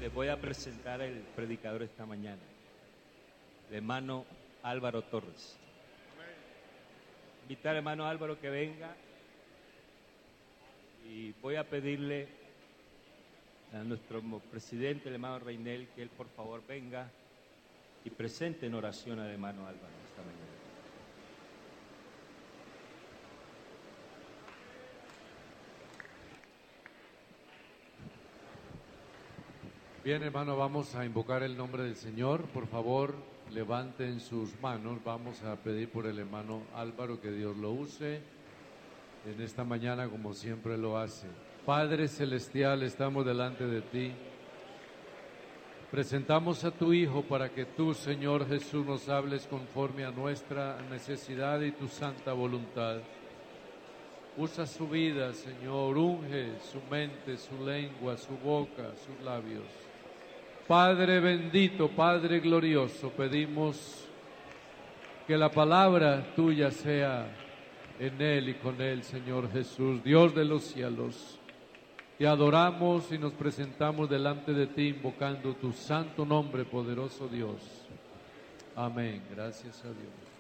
Les voy a presentar el predicador esta mañana, el hermano Álvaro Torres. Invitar al hermano Álvaro que venga y voy a pedirle a nuestro presidente, el hermano Reinel, que él por favor venga y presente en oración al hermano Álvaro esta mañana. Bien, hermano, vamos a invocar el nombre del Señor. Por favor, levanten sus manos. Vamos a pedir por el hermano Álvaro que Dios lo use en esta mañana como siempre lo hace. Padre Celestial, estamos delante de ti. Presentamos a tu Hijo para que tú, Señor Jesús, nos hables conforme a nuestra necesidad y tu santa voluntad. Usa su vida, Señor, unge su mente, su lengua, su boca, sus labios. Padre bendito, Padre glorioso, pedimos que la palabra tuya sea en él y con él, Señor Jesús, Dios de los cielos. Te adoramos y nos presentamos delante de ti invocando tu santo nombre, poderoso Dios. Amén. Gracias a Dios.